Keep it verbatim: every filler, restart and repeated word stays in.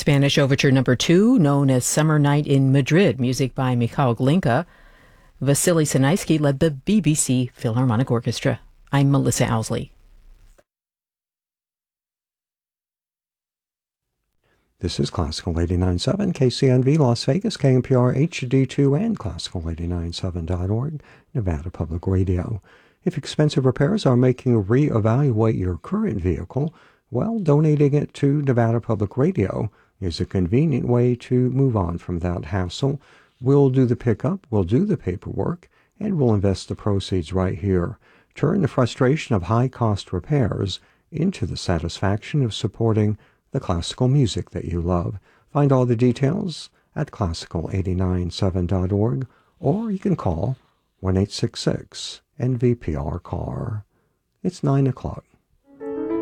Spanish Overture Number two, known as Summer Night in Madrid, music by Mikhail Glinka. Vasily Sinaisky led the B B C Philharmonic Orchestra. I'm Melissa Owsley. This is Classical eighty-nine point seven, K C N V Las Vegas, K N P R H D two, and Classical eighty-nine point seven dot org, Nevada Public Radio. If expensive repairs are making you reevaluate your current vehicle, well, donating it to Nevada Public Radio is a convenient way to move on from that hassle. We'll do the pickup, we'll do the paperwork, and we'll invest the proceeds right here. Turn the frustration of high-cost repairs into the satisfaction of supporting the classical music that you love. Find all the details at classical eighty-nine point seven dot org, or you can call one eight six six N V P R C A R. It's nine o'clock.